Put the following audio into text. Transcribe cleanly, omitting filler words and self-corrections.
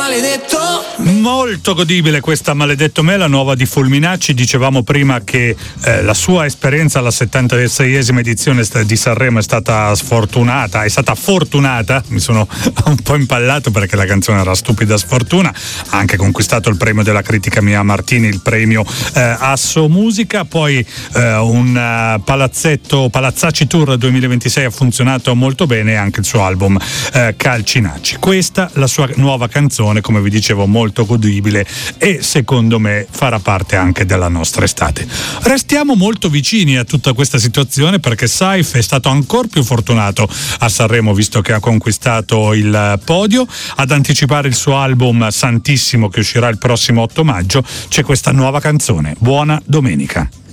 maledetto. Molto godibile questa Maledetto Me, la nuova di Fulminacci. Dicevamo prima che la sua esperienza alla 76esima edizione di Sanremo è stata sfortunata, è stata fortunata. Mi sono un po' impallato perché la canzone era Stupida Sfortuna. Ha anche conquistato il premio della critica Mia Martini, il premio Asso Musica. Poi un Palazzacci Tour 2026 ha funzionato molto bene, e anche il suo album Calcinacci. Questa la sua nuova canzone, come vi dicevo, molto godibile, e secondo me farà parte anche della nostra estate. Restiamo molto vicini a tutta questa situazione perché Saif è stato ancora più fortunato a Sanremo, visto che ha conquistato il podio. Ad anticipare il suo album Santissimo, che uscirà il prossimo 8 maggio, c'è questa nuova canzone, Buona Domenica.